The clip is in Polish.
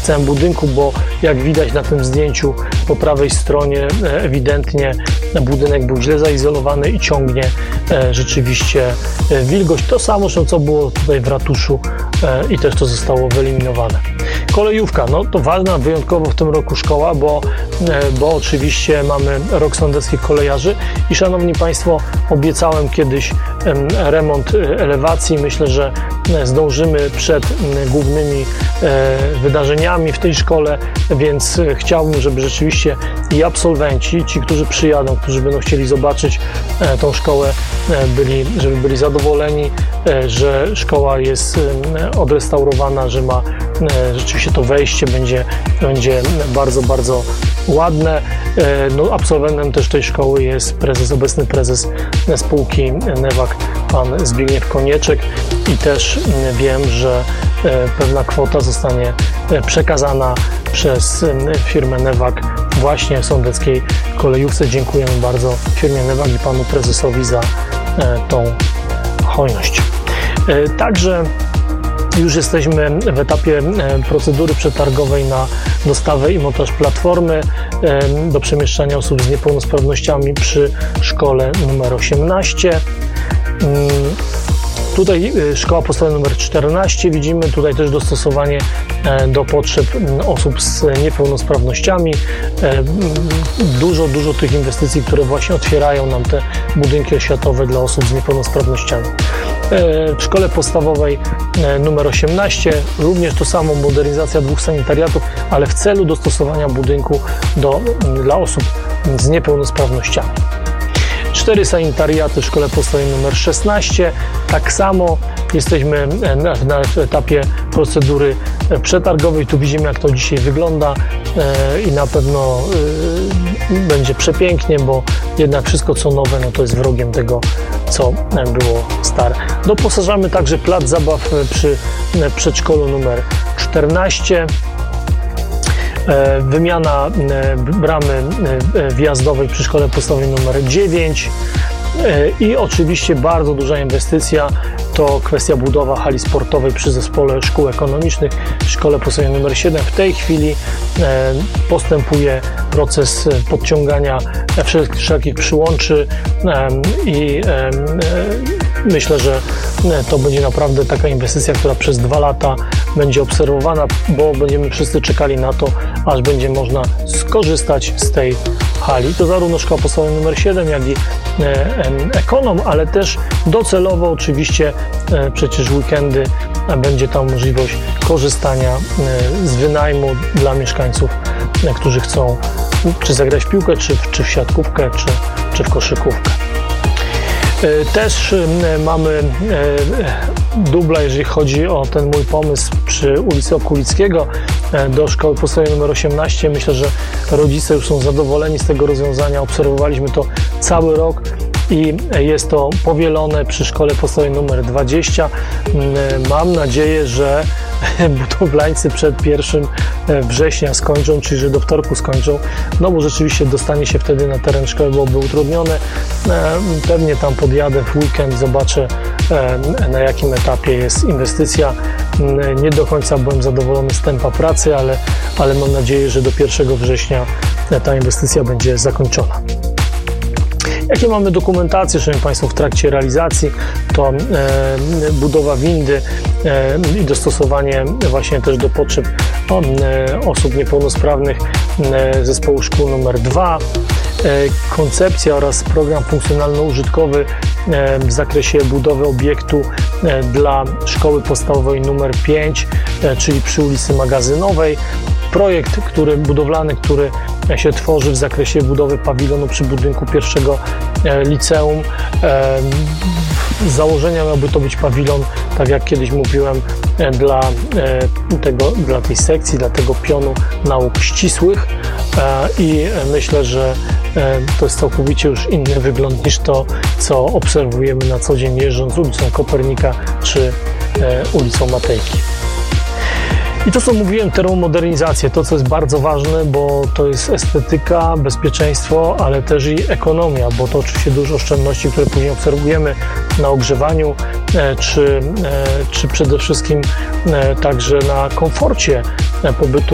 całym budynku, bo jak widać na tym zdjęciu po prawej stronie ewidentnie budynek był źle zaizolowany i ciągnie rzeczywiście wilgoć. To samo, co było tutaj w ratuszu i też to zostało wyeliminowane. Kolejówka, no to ważna wyjątkowo w tym roku szkoła, bo oczywiście mamy rok sądeckich kolejarzy i szanowni Państwo, obiecałem kiedyś remont elewacji. Myślę, że zdążymy przed głównymi wydarzeniami w tej szkole, więc chciałbym, żeby rzeczywiście i absolwenci, ci, którzy przyjadą, którzy będą chcieli zobaczyć tą szkołę, żeby byli zadowoleni, że szkoła jest odrestaurowana, że ma rzeczywiście to wejście będzie bardzo, bardzo ładne. No, absolwentem też tej szkoły jest obecny prezes spółki Newag, pan Zbigniew Konieczek, i też wiem, że pewna kwota zostanie przekazana przez firmę Newag właśnie sądeckiej kolejówce. Dziękujemy bardzo firmie Newag i panu prezesowi za tą hojność. Także już jesteśmy w etapie procedury przetargowej na dostawę i montaż platformy do przemieszczania osób z niepełnosprawnościami przy szkole numer 18. Tutaj szkoła podstawowa numer 14, widzimy tutaj też dostosowanie do potrzeb osób z niepełnosprawnościami. Dużo tych inwestycji, które właśnie otwierają nam te budynki oświatowe dla osób z niepełnosprawnościami. W szkole podstawowej numer 18 również to samo, modernizacja 2 sanitariatów, ale w celu dostosowania budynku dla osób z niepełnosprawnościami. 4 sanitariaty w szkole podstawowej numer 16. Tak samo jesteśmy na etapie procedury przetargowej. Tu widzimy, jak to dzisiaj wygląda i na pewno będzie przepięknie, bo jednak wszystko co nowe, no to jest wrogiem tego, co było stare. Doposażamy także plac zabaw przy przedszkolu numer 14. Wymiana bramy wjazdowej przy szkole podstawowej numer 9 i oczywiście bardzo duża inwestycja to kwestia budowa hali sportowej przy Zespole Szkół Ekonomicznych w szkole podstawowej numer 7. W tej chwili postępuje proces podciągania wszelkich przyłączy i myślę, że to będzie naprawdę taka inwestycja, która przez 2 lata będzie obserwowana, bo będziemy wszyscy czekali na to, aż będzie można skorzystać z tej hali. To zarówno szkoła podstawowa numer 7, jak i Ekonom, ale też docelowo oczywiście przecież w weekendy będzie tam możliwość korzystania z wynajmu dla mieszkańców, którzy chcą czy zagrać w piłkę, czy w siatkówkę, czy w koszykówkę. Też mamy dubla, jeżeli chodzi o ten mój pomysł przy ulicy Okulickiego do szkoły podstawowej nr 18. Myślę, że rodzice już są zadowoleni z tego rozwiązania. Obserwowaliśmy to cały rok i jest to powielone przy szkole podstawowej nr 20. Mam nadzieję, że budowlańcy przed 1 września skończą, czyli że do wtorku skończą, no bo rzeczywiście dostanie się wtedy na teren szkoły byłoby utrudnione. Pewnie tam podjadę w weekend, zobaczę na jakim etapie jest inwestycja. Nie do końca byłem zadowolony z tempa pracy, ale mam nadzieję, że do 1 września ta inwestycja będzie zakończona. Jakie mamy dokumentacje, szanowni Państwo, w trakcie realizacji? To budowa windy i dostosowanie właśnie też do potrzeb osób niepełnosprawnych zespołu szkół nr 2. Koncepcja oraz program funkcjonalno-użytkowy w zakresie budowy obiektu dla szkoły podstawowej nr 5, czyli przy ulicy Magazynowej. Projekt budowlany, który się tworzy w zakresie budowy pawilonu przy budynku 1 liceum. Z założenia miałby to być pawilon, tak jak kiedyś mówiłem, dla tej sekcji, dla tego pionu nauk ścisłych i myślę, że to jest całkowicie już inny wygląd niż to, co obserwujemy na co dzień jeżdżąc ulicą Kopernika czy ulicą Matejki. I to, co mówiłem, termomodernizację, to, co jest bardzo ważne, bo to jest estetyka, bezpieczeństwo, ale też i ekonomia, bo to oczywiście dużo oszczędności, które później obserwujemy na ogrzewaniu, czy przede wszystkim także na komforcie pobytu